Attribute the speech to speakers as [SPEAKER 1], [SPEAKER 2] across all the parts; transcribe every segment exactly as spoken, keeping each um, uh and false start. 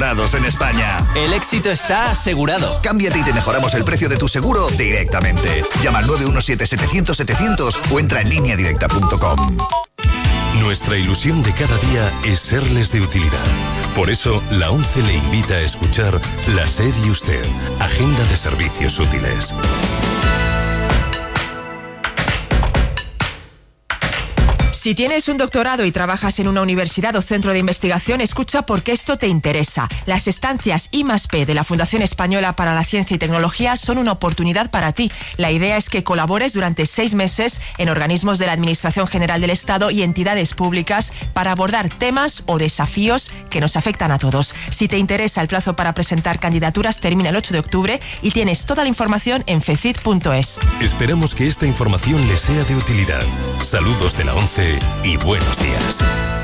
[SPEAKER 1] asegurados en España.
[SPEAKER 2] El éxito está asegurado.
[SPEAKER 1] Cámbiate y te mejoramos el precio de tu seguro directamente. Llama al nueve uno siete, setecientos, setecientos o entra en línea directa punto com.
[SPEAKER 3] Nuestra ilusión de cada día es serles de utilidad. Por eso, la ONCE le invita a escuchar La SER y Usted, Agenda de Servicios Útiles.
[SPEAKER 4] Si tienes un doctorado y trabajas en una universidad o centro de investigación, escucha porque esto te interesa. Las estancias I más P de la Fundación Española para la Ciencia y Tecnología son una oportunidad para ti. La idea es que colabores durante seis meses en organismos de la Administración General del Estado y entidades públicas para abordar temas o desafíos que nos afectan a todos. Si te interesa, el plazo para presentar candidaturas termina el ocho de octubre y tienes toda la información en fecit punto es.
[SPEAKER 3] Esperamos que esta información les sea de utilidad. Saludos de la ONCE y buenos días.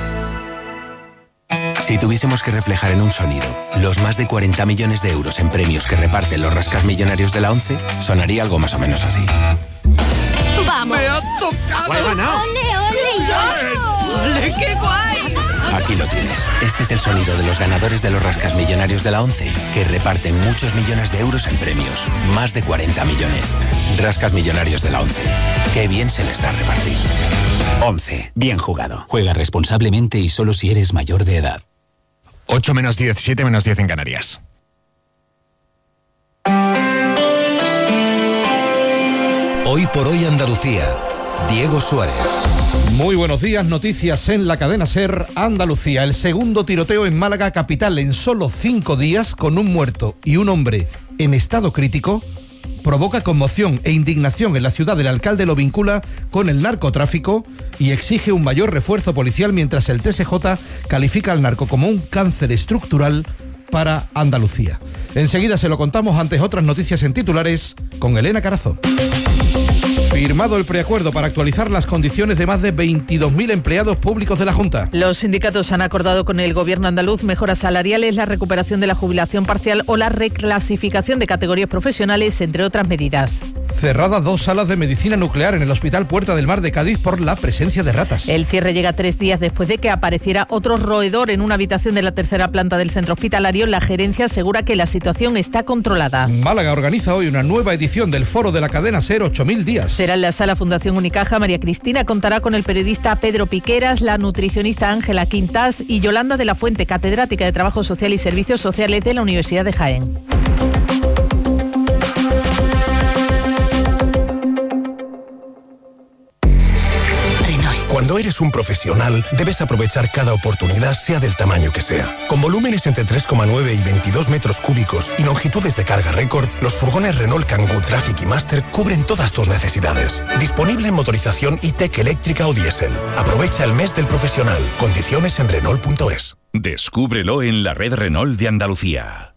[SPEAKER 5] Si tuviésemos que reflejar en un sonido los más de cuarenta millones de euros en premios que reparten los rascasmillonarios de la ONCE, sonaría algo más o menos así.
[SPEAKER 6] ¡Vamos!
[SPEAKER 7] ¡Me has tocado!
[SPEAKER 5] ¡Lo he ganado!
[SPEAKER 6] ¡Ole, ole, yo!
[SPEAKER 7] ¡Ole, qué guay!
[SPEAKER 5] Aquí lo tienes. Este es el sonido de los ganadores de los rascasmillonarios de la ONCE, que reparten muchos millones de euros en premios. Más de cuarenta millones. Rascasmillonarios de la ONCE. Qué bien se les da repartir.
[SPEAKER 8] ONCE. Bien jugado. Juega responsablemente y solo si eres mayor de edad.
[SPEAKER 9] ocho menos diez, siete menos diez en Canarias.
[SPEAKER 10] Hoy por hoy Andalucía. Diego Suárez.
[SPEAKER 11] Muy buenos días, noticias en la cadena SER Andalucía. El segundo tiroteo en Málaga capital en solo cinco días, con un muerto y un hombre en estado crítico, provoca conmoción e indignación en la ciudad. El alcalde lo vincula con el narcotráfico y exige un mayor refuerzo policial, mientras el T S J califica al narco como un cáncer estructural para Andalucía. Enseguida se lo contamos, antes otras noticias en titulares, con Elena Carazo. Firmado el preacuerdo para actualizar las condiciones de más de veintidós mil empleados públicos de la Junta.
[SPEAKER 12] Los sindicatos han acordado con el gobierno andaluz mejoras salariales, la recuperación de la jubilación parcial o la reclasificación de categorías profesionales, entre otras medidas.
[SPEAKER 11] Cerradas dos salas de medicina nuclear en el Hospital Puerta del Mar de Cádiz por la presencia de ratas.
[SPEAKER 12] El cierre llega tres días después de que apareciera otro roedor en una habitación de la tercera planta del centro hospitalario. La gerencia asegura que la situación está controlada.
[SPEAKER 11] Málaga organiza hoy una nueva edición del Foro de la cadena SER ocho mil días.
[SPEAKER 12] Será en la sala Fundación Unicaja. María Cristina contará con el periodista Pedro Piqueras, la nutricionista Ángela Quintas y Yolanda de la Fuente, catedrática de Trabajo Social y Servicios Sociales de la Universidad de Jaén.
[SPEAKER 13] Cuando eres un profesional, debes aprovechar cada oportunidad, sea del tamaño que sea. Con volúmenes entre tres coma nueve y veintidós metros cúbicos y longitudes de carga récord, los furgones Renault Kangoo Traffic y Master cubren todas tus necesidades. Disponible en motorización E-Tech eléctrica o diésel. Aprovecha el mes del profesional. Condiciones en Renault punto es.
[SPEAKER 3] Descúbrelo en la red Renault de Andalucía.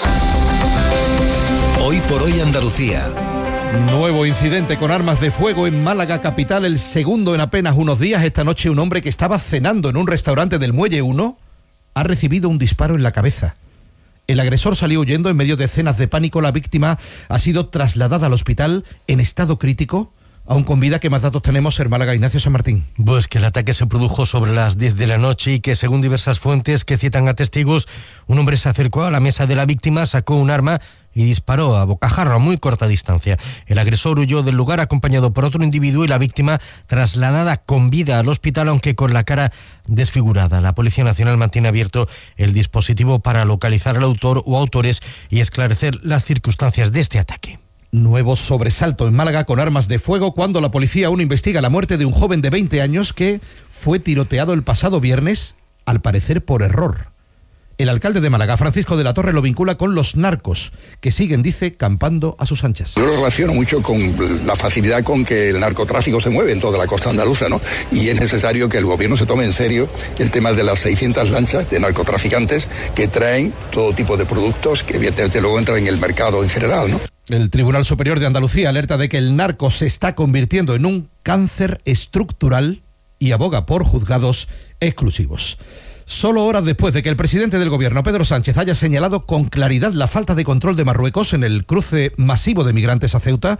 [SPEAKER 10] Hoy por hoy Andalucía.
[SPEAKER 11] Nuevo incidente con armas de fuego en Málaga capital, el segundo en apenas unos días. Esta noche un hombre que estaba cenando en un restaurante del Muelle uno ha recibido un disparo en la cabeza. El agresor salió huyendo en medio de escenas de pánico. La víctima ha sido trasladada al hospital en estado crítico. Aún con vida. ¿Qué más datos tenemos en Málaga, Ignacio San Martín?
[SPEAKER 14] Pues que el ataque se produjo sobre las diez de la noche y que, según diversas fuentes que citan a testigos, un hombre se acercó a la mesa de la víctima, sacó un arma y disparó a bocajarro a muy corta distancia. El agresor huyó del lugar acompañado por otro individuo y la víctima trasladada con vida al hospital, aunque con la cara desfigurada. La Policía Nacional mantiene abierto el dispositivo para localizar al autor o autores y esclarecer las circunstancias de este ataque.
[SPEAKER 11] Nuevo sobresalto en Málaga con armas de fuego cuando la policía aún investiga la muerte de un joven de veinte años que fue tiroteado el pasado viernes, al parecer por error. El alcalde de Málaga, Francisco de la Torre, lo vincula con los narcos, que siguen, dice, campando a sus anchas.
[SPEAKER 15] Yo lo relaciono mucho con la facilidad con que el narcotráfico se mueve en toda la costa andaluza, ¿no? Y es necesario que el gobierno se tome en serio el tema de las seiscientas lanchas de narcotraficantes que traen todo tipo de productos que evidentemente luego entran en el mercado en general, ¿no?
[SPEAKER 11] El Tribunal Superior de Andalucía alerta de que el narco se está convirtiendo en un cáncer estructural y aboga por juzgados exclusivos. Solo horas después de que el presidente del gobierno, Pedro Sánchez, haya señalado con claridad la falta de control de Marruecos en el cruce masivo de migrantes a Ceuta,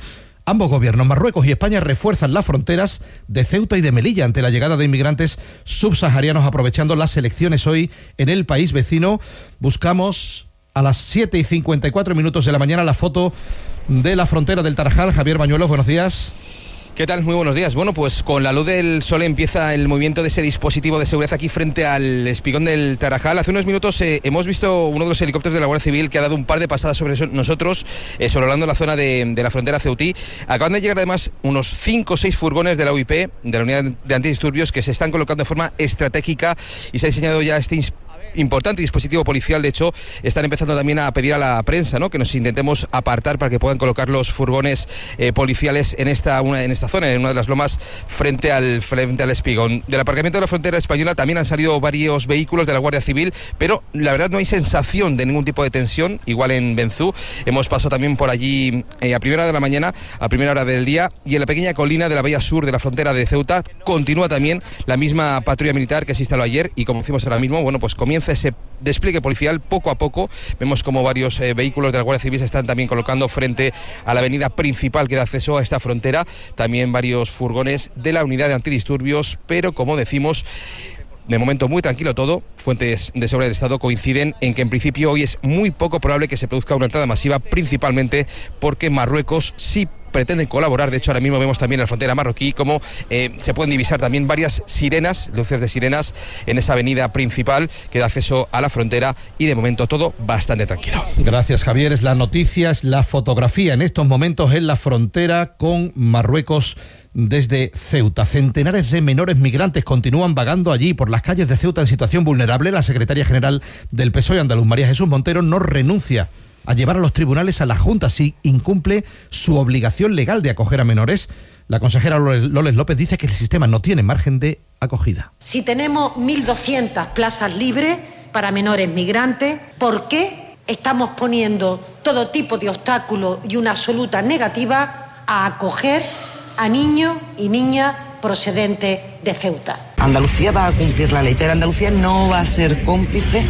[SPEAKER 11] Ambos gobiernos, Marruecos y España, refuerzan las fronteras de Ceuta y de Melilla ante la llegada de inmigrantes subsaharianos, aprovechando las elecciones hoy en el país vecino. Buscamos a las siete y cincuenta y cuatro minutos de la mañana la foto de la frontera del Tarajal. Javier Bañuelos, buenos días.
[SPEAKER 16] ¿Qué tal? Muy buenos días. Bueno, pues con la luz del sol empieza el movimiento de ese dispositivo de seguridad aquí frente al espigón del Tarajal. Hace unos minutos eh, hemos visto uno de los helicópteros de la Guardia Civil que ha dado un par de pasadas sobre nosotros, eh, sobrevolando la zona de, de la frontera ceutí. Acaban de llegar además unos cinco o seis furgones de la U I P, de la Unidad de Antidisturbios, que se están colocando de forma estratégica y se ha diseñado ya este importante dispositivo policial. De hecho, están empezando también a pedir a la prensa, ¿no?, que nos intentemos apartar para que puedan colocar los furgones eh, policiales en esta una, en esta zona, en una de las lomas frente al frente al espigón. Del aparcamiento de la frontera española también han salido varios vehículos de la Guardia Civil, pero la verdad no hay sensación de ningún tipo de tensión. Igual en Benzú hemos pasado también por allí eh, a primera hora de la mañana, a primera hora del día, y en la pequeña colina de la bahía sur de la frontera de Ceuta continúa también la misma patrulla militar que se instaló ayer, y como decimos ahora mismo, bueno, pues comienza ese despliegue policial poco a poco. Vemos como varios eh, vehículos de la Guardia Civil se están también colocando frente a la avenida principal que da acceso a esta frontera, también varios furgones de la Unidad de Antidisturbios, pero como decimos, de momento muy tranquilo todo. Fuentes de seguridad del Estado coinciden en que en principio hoy es muy poco probable que se produzca una entrada masiva, principalmente porque Marruecos sí pretenden colaborar. De hecho, ahora mismo vemos también en la frontera marroquí como eh, se pueden divisar también varias sirenas, luces de sirenas en esa avenida principal que da acceso a la frontera, y de momento todo bastante tranquilo.
[SPEAKER 11] Gracias, Javier. Es la noticia, es la fotografía en estos momentos en la frontera con Marruecos desde Ceuta. Centenares de menores migrantes continúan vagando allí por las calles de Ceuta en situación vulnerable. La secretaria general del P S O E andaluz, María Jesús Montero, no renuncia a llevar a los tribunales a la Junta si incumple su obligación legal de acoger a menores. La consejera Loles López dice que el sistema no tiene margen de acogida.
[SPEAKER 17] Si tenemos mil doscientas plazas libres para menores migrantes, ¿por qué estamos poniendo todo tipo de obstáculos y una absoluta negativa a acoger a niños y niñas procedentes de Ceuta?
[SPEAKER 18] Andalucía va a cumplir la ley, pero Andalucía no va a ser cómplice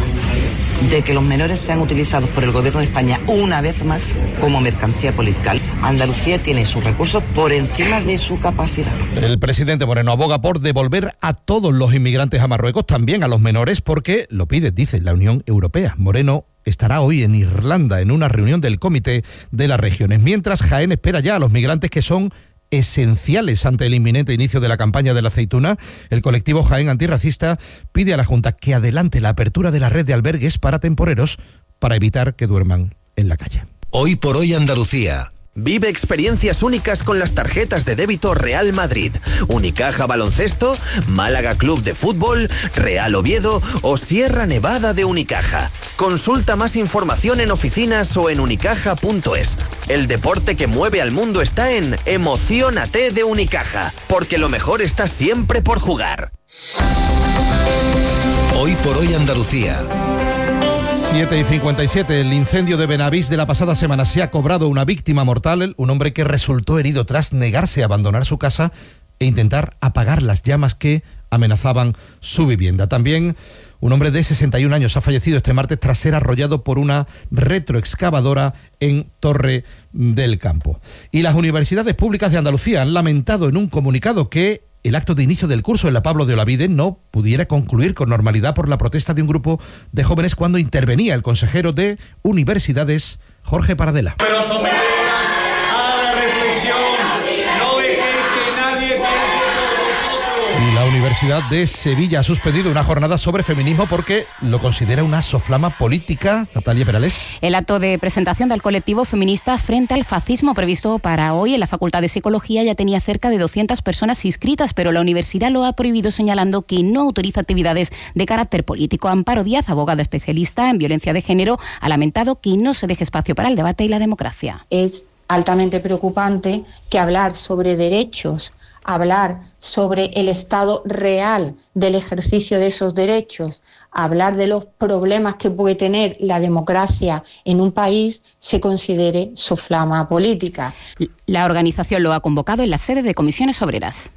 [SPEAKER 18] de que los menores sean utilizados por el Gobierno de España una vez más como mercancía política. Andalucía tiene sus recursos por encima de su capacidad.
[SPEAKER 11] El presidente Moreno aboga por devolver a todos los inmigrantes a Marruecos, también a los menores, porque lo pide, dice, la Unión Europea. Moreno estará hoy en Irlanda en una reunión del Comité de las Regiones, mientras Jaén espera ya a los migrantes que son esenciales ante el inminente inicio de la campaña de la aceituna. El colectivo Jaén Antirracista pide a la Junta que adelante la apertura de la red de albergues para temporeros para evitar que duerman en la calle.
[SPEAKER 10] Hoy por hoy Andalucía.
[SPEAKER 19] Vive experiencias únicas con las tarjetas de débito Real Madrid, Unicaja Baloncesto, Málaga Club de Fútbol, Real Oviedo o Sierra Nevada de Unicaja. Consulta más información en oficinas o en unicaja punto es. El deporte que mueve al mundo está en Emociónate de Unicaja, porque lo mejor está siempre por jugar.
[SPEAKER 10] Hoy por hoy Andalucía.
[SPEAKER 11] siete y cincuenta y siete, el incendio de Benavís de la pasada semana se ha cobrado una víctima mortal, un hombre que resultó herido tras negarse a abandonar su casa e intentar apagar las llamas que amenazaban su vivienda. También un hombre de sesenta y un años ha fallecido este martes tras ser arrollado por una retroexcavadora en Torre del Campo. Y las universidades públicas de Andalucía han lamentado en un comunicado que el acto de inicio del curso en la Pablo de Olavide no pudiera concluir con normalidad por la protesta de un grupo de jóvenes cuando intervenía el consejero de Universidades, Jorge Paradela.
[SPEAKER 20] Pero someteos a la reflexión, no dejéis que nadie piense por vosotros.
[SPEAKER 11] Y la Universidad de Sevilla ha suspendido una jornada sobre feminismo porque lo considera una soflama política. Natalia Perales.
[SPEAKER 21] El acto de presentación del colectivo Feministas frente al fascismo previsto para hoy en la Facultad de Psicología ya tenía cerca de doscientas personas inscritas, pero la universidad lo ha prohibido señalando que no autoriza actividades de carácter político. Amparo Díaz, abogada especialista en violencia de género, ha lamentado que no se deje espacio para el debate y la democracia.
[SPEAKER 22] Es altamente preocupante que hablar sobre derechos, hablar sobre el estado real del ejercicio de esos derechos, hablar de los problemas que puede tener la democracia en un país, se considere soflama política.
[SPEAKER 21] La organización lo ha convocado en la sede de Comisiones Obreras.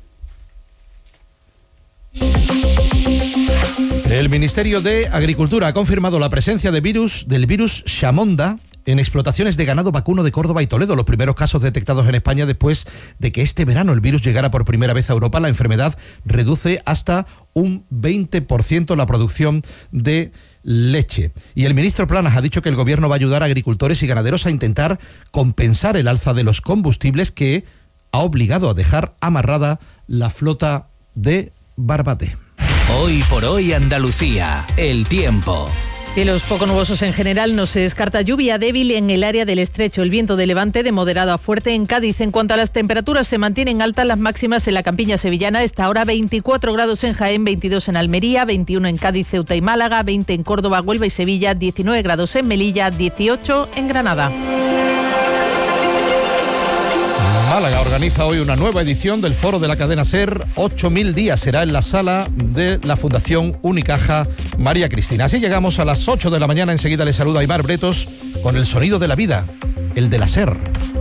[SPEAKER 11] El Ministerio de Agricultura ha confirmado la presencia de virus, del virus Chamonda en explotaciones de ganado vacuno de Córdoba y Toledo, los primeros casos detectados en España después de que este verano el virus llegara por primera vez a Europa. La enfermedad reduce hasta un veinte por ciento la producción de leche. Y el ministro Planas ha dicho que el gobierno va a ayudar a agricultores y ganaderos a intentar compensar el alza de los combustibles que ha obligado a dejar amarrada la flota de Barbate.
[SPEAKER 10] Hoy por hoy Andalucía, el tiempo.
[SPEAKER 12] Cielos poco nubosos en general, no se descarta lluvia débil en el área del estrecho. El viento de levante de moderado a fuerte en Cádiz. En cuanto a las temperaturas, se mantienen altas las máximas en la campiña sevillana. Esta hora veinticuatro grados en Jaén, veintidós en Almería, veintiuno en Cádiz, Ceuta y Málaga, veinte en Córdoba, Huelva y Sevilla, diecinueve grados en Melilla, dieciocho en Granada.
[SPEAKER 11] Málaga organiza hoy una nueva edición del Foro de la Cadena SER. ocho mil días será en la sala de la Fundación Unicaja María Cristina. Así llegamos a las ocho de la mañana. Enseguida les saluda Aimar Bretos con el sonido de la vida, el de la SER.